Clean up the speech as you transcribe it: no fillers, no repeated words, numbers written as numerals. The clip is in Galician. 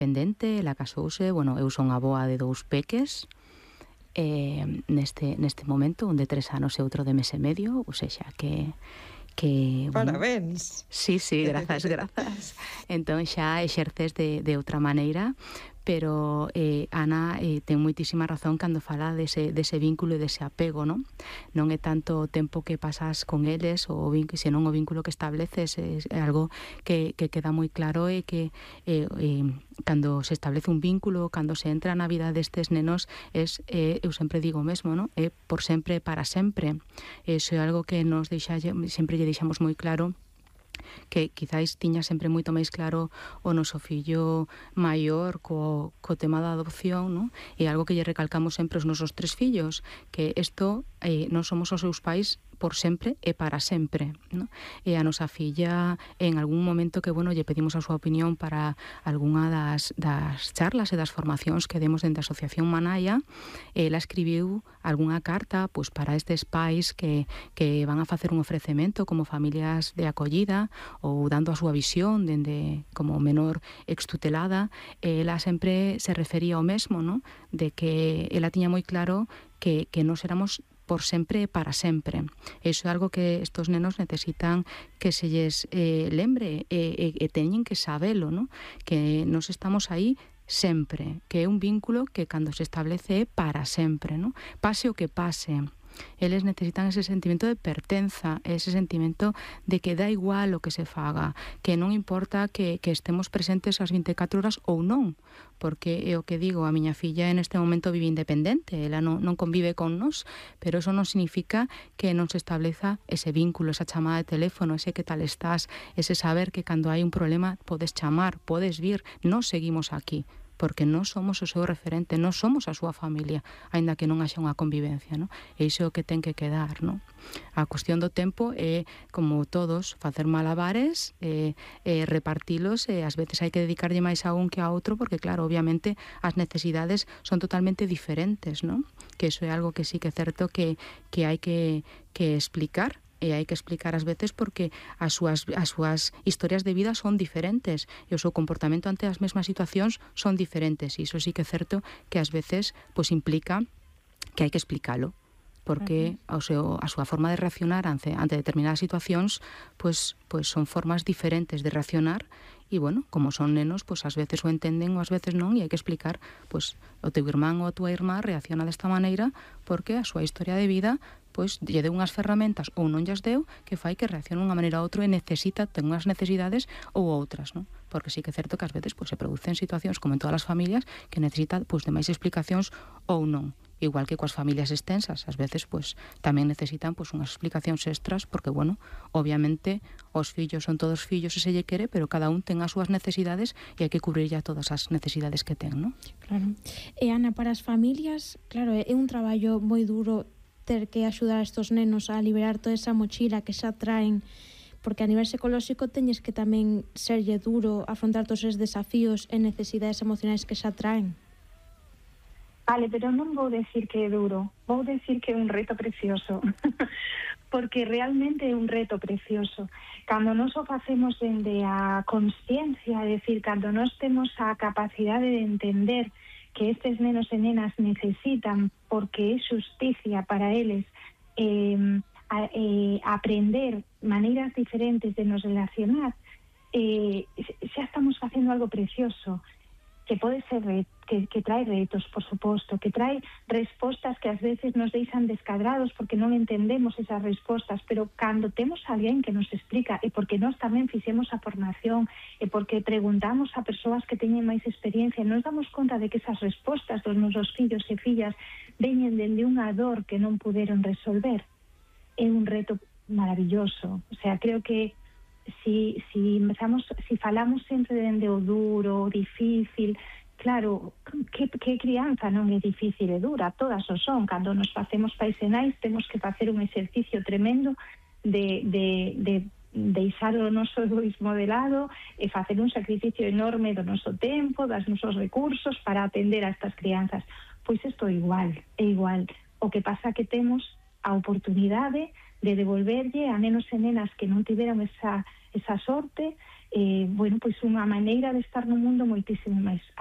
pendente, ela casouse, bueno, eu son avoa de 2 peques, neste momento, un de 3 anos e outro de mes e medio, ou sexa, que bueno, parabéns. Sí, grazas. Entón xa exerces de outra maneira, pero Ana ten moitísima razón cando fala dese vínculo e dese apego, non? Non é tanto o tempo que pasas con eles, senón o vínculo que estableces, é algo que queda moi claro, e que cando se establece un vínculo, cando se entra na vida destes nenos, eu sempre digo o mesmo, non? É por sempre e para sempre. Iso é algo que nos sempre lle deixamos moi claro, que quizáis tiña sempre moito máis claro o noso fillo maior co tema da adopción, non? E algo que lle recalcamos sempre aos nosos 3 fillos, que isto non somos os seus pais por sempre e para sempre, non? E a nosa filla, en algún momento que, bueno, lle pedimos a súa opinión para algunha das charlas e das formacións que demos dentro da Asociación Manaya, ela escribiu algunha carta, pois, para estes pais que van a facer un ofrecemento como familias de acollida, ou dando a súa visión dende como menor extutelada. Ela sempre se refería ao mesmo, non? De que ela tiña moi claro que nós éramos por sempre e para sempre. Iso é algo que estos nenos necesitan que se lles lembre, e teñen que sabelo, non? Que nós estamos aí sempre, que é un vínculo que cando se establece é para sempre, non? Pase o que pase. Eles necesitan ese sentimento de pertenza, ese sentimento de que dá igual o que se faga, que non importa que estemos presentes as 24 horas ou non, porque é o que digo, a miña filla en este momento vive independente, ela non convive con nós, pero eso non significa que non se estableza ese vínculo, esa chamada de teléfono, ese que tal estás, ese saber que cando hai un problema podes chamar, podes vir, nós seguimos aquí, porque nós somos o seu referente, nós somos a súa familia, aínda que non haxa unha convivencia, non? E iso é o que ten que quedar, non? A cuestión do tempo é, como todos, facer malabares, repartilos, e ás veces hai que dedicarlle máis a un que a outro, porque, claro, obviamente, as necesidades son totalmente diferentes, non? Que iso é algo que sí que é certo que hai que explicar, e hai que explicar ás veces porque as súas historias de vida son diferentes e o seu comportamento ante as mesmas situacións son diferentes, e iso sí que é certo que ás veces pois implica que hai que explicalo, porque a súa forma de reaccionar ante determinadas situacións pois son formas diferentes de reaccionar, e, bueno, como son nenos, pois ás veces o entenden ou ás veces non, e hai que explicar, pois o teu irmán ou a túa irmá reacciona desta maneira porque a súa historia de vida pois lle deu unhas ferramentas ou non llas deu que fai que reaccione unha maneira ou outra, e ten unhas necesidades ou outras, non? Porque sí que é certo que ás veces pois se producen situacións, como en todas as familias, que necesitan pois de máis explicacións ou non. Igual que coas familias extensas, ás veces pois tamén necesitan pois unhas explicacións extras, porque, bueno, obviamente os fillos son todos fillos e se lle quere, pero cada un ten as súas necesidades e hai que cubrir ya todas as necesidades que ten, non? Claro. E, Ana, para as familias, claro, é un traballo moi duro ter que axudar a estos nenos a liberar toda esa mochila que xa traen, porque a nivel psicolóxico teñes que tamén serlle duro afrontar todos esos desafíos e necesidades emocionais que xa traen. Vale, pero non vou decir que é duro, vou decir que é un reto precioso, porque realmente é un reto precioso. Cando nos o facemos dende a consciencia, é dicir, cando nos temos a capacidade de entender que estes nenos e nenas necesitan, porque é xusticia para eles, aprender maneiras diferentes de nos relacionar, xa estamos facendo algo precioso, que pode ser que trae retos, por suposto, que trae respostas que ás veces nos deixan descadrados porque non entendemos esas respostas, pero cando temos alguén que nos explica, e porque nós tamén fixemos a formación, e porque preguntamos a persoas que teñen máis experiencia, nos damos conta de que esas respostas dos nosos fillos e fillas veñen dende unha dor que non puderon resolver. É un reto maravilloso. O sea, creo que si falamos sempre dende o duro, o difícil, claro, que crianza non é difícil e dura, todas o son. Cando nos facemos pais e nais temos que facer un exercicio tremendo de deixar o noso egoísmo de lado e facer un sacrificio enorme do noso tempo, dos nosos recursos para atender a estas crianzas. Pois isto é igual. O que pasa que temos a oportunidade de devolverlle a nenos e nenas que non tiveron esa sorte, bueno, pois unha maneira de estar no mundo moitísimo máis